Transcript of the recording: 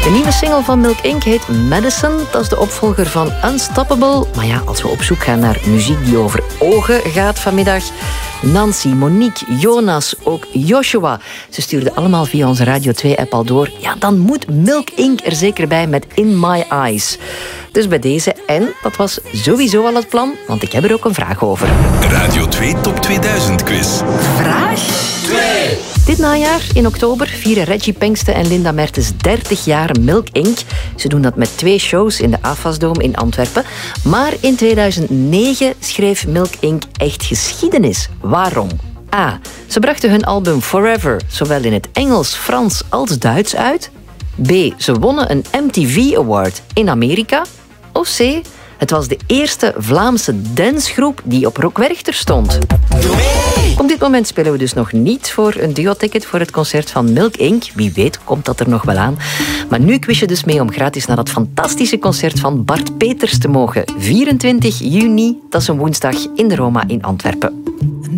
De nieuwe single van Milk Inc. heet Medicine. Dat is de opvolger van Unstoppable. Maar ja, als we op zoek gaan naar muziek die over ogen gaat vanmiddag... Nancy, Monique, Jonas, ook Joshua. Ze stuurden allemaal via onze Radio 2-app al door. Ja, dan moet Milk Inc. er zeker bij met In My Eyes. Dus bij deze, en dat was sowieso al het plan, want ik heb er ook een vraag over. Radio 2 Top 2000 quiz. Vraag 2. Dit najaar, in oktober, vieren Reggie Pengste en Linda Mertens 30 jaar Milk Inc. Ze doen dat met 2 shows in de AFAS-dome in Antwerpen. Maar in 2009 schreef Milk Inc. echt geschiedenis. Waarom? A. Ze brachten hun album Forever zowel in het Engels, Frans als Duits uit. B. Ze wonnen een MTV Award in Amerika. Of C. Het was de eerste Vlaamse dancegroep die op Rock Werchter stond. Op dit moment spelen we dus nog niet voor een duo-ticket voor het concert van Milk Inc. Wie weet komt dat er nog wel aan. Maar nu quiz je dus mee om gratis naar dat fantastische concert van Bart Peters te mogen. 24 juni, dat is een woensdag in de Roma in Antwerpen.